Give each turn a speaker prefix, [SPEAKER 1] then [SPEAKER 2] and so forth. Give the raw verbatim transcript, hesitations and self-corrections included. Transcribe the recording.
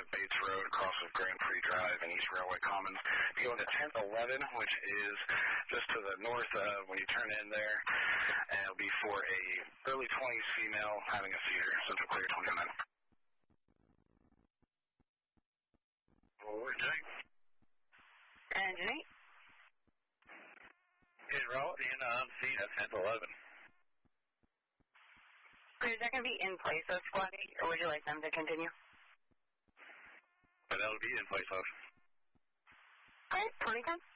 [SPEAKER 1] Bates Road across of Grand Prix Drive and East Railway Commons. You go into ten eleven, which is just to the north uh, when you turn in there, and it'll be for a early twenties female having a seizure. Central Clear twenty oh nine.
[SPEAKER 2] Over, Jake.
[SPEAKER 3] And Jake?
[SPEAKER 2] Is Raw in on scene at ten eleven?
[SPEAKER 3] Is that going to be in place of Squad eight, or would you like them to continue?
[SPEAKER 2] But that'll be in place of.
[SPEAKER 3] All right, twenty ten.